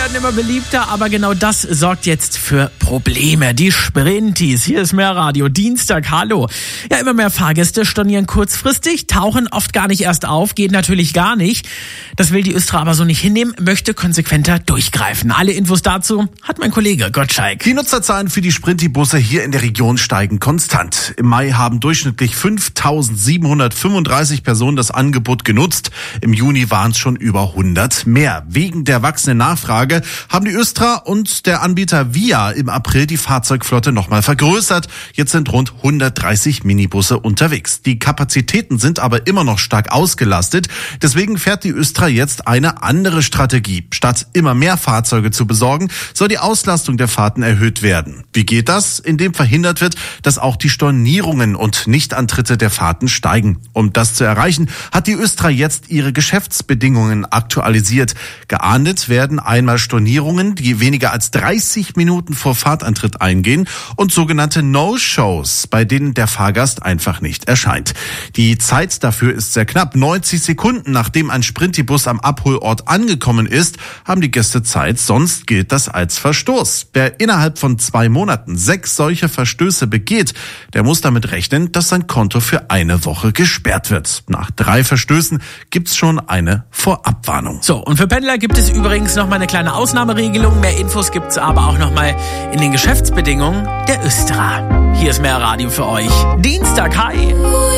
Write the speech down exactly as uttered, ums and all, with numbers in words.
werden immer beliebter, aber genau das sorgt jetzt für Probleme. Die Sprintis, hier ist mehr Radio, Dienstag, hallo. Ja, immer mehr Fahrgäste stornieren kurzfristig, tauchen oft gar nicht erst auf, geht natürlich gar nicht. Das will die Östra aber so nicht hinnehmen, möchte konsequenter durchgreifen. Alle Infos dazu hat mein Kollege Gottschalk. Die Nutzerzahlen für die Sprinti-Busse hier in der Region steigen konstant. Im Mai haben durchschnittlich fünftausendsiebenhundertfünfunddreißig Personen das Angebot genutzt. Im Juni waren es schon über hundert mehr. Wegen der wachsenden Nachfrage haben die Östra und der Anbieter Via im April die Fahrzeugflotte nochmal vergrößert. Jetzt sind rund hundertdreißig Minibusse unterwegs. Die Kapazitäten sind aber immer noch stark ausgelastet. Deswegen fährt die Östra jetzt eine andere Strategie. Statt immer mehr Fahrzeuge zu besorgen, soll die Auslastung der Fahrten erhöht werden. Wie geht das? Indem verhindert wird, dass auch die Stornierungen und Nichtantritte der Fahrten steigen. Um das zu erreichen, hat die Östra jetzt ihre Geschäftsbedingungen aktualisiert. Geahndet werden einmal Stornierungen, die weniger als dreißig Minuten vor Fahrtantritt eingehen, und sogenannte No-Shows, bei denen der Fahrgast einfach nicht erscheint. Die Zeit dafür ist sehr knapp. neunzig Sekunden nachdem ein Sprinti-Bus am Abholort angekommen ist, haben die Gäste Zeit, sonst gilt das als Verstoß. Wer innerhalb von zwei Monaten sechs solche Verstöße begeht, der muss damit rechnen, dass sein Konto für eine Woche gesperrt wird. Nach drei Verstößen gibt's schon eine Vorabwarnung. So, und für Pendler gibt es übrigens noch mal eine kleine Ausnahmeregelung. Mehr Infos gibt's aber auch noch mal in den Geschäftsbedingungen der Östra. Hier ist mehr Radio für euch. Dienstag, hi!